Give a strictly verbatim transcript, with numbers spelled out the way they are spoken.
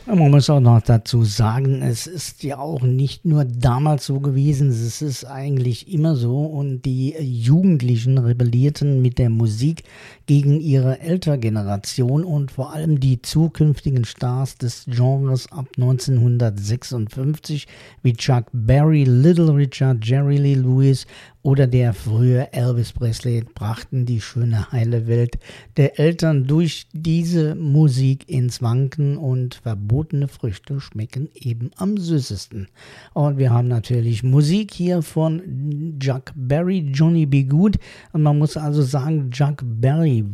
Man muss auch noch dazu sagen, es ist ja auch nicht nur damals so gewesen, es ist eigentlich immer so und die Jugendlichen rebellierten mit der Musik gegen ihre Elterngeneration und vor allem die zukünftigen Stars des Genres ab neunzehnhundertsechsundfünfzig wie Chuck Berry, Little Richard, Jerry Lee Lewis oder der frühe Elvis Presley brachten die schöne heile Welt der Eltern durch diese Musik ins Wanken und verbotene Früchte schmecken eben am süßesten. Und wir haben natürlich Musik hier von Chuck Berry, Johnny B. Good. Und man muss also sagen, Chuck Berry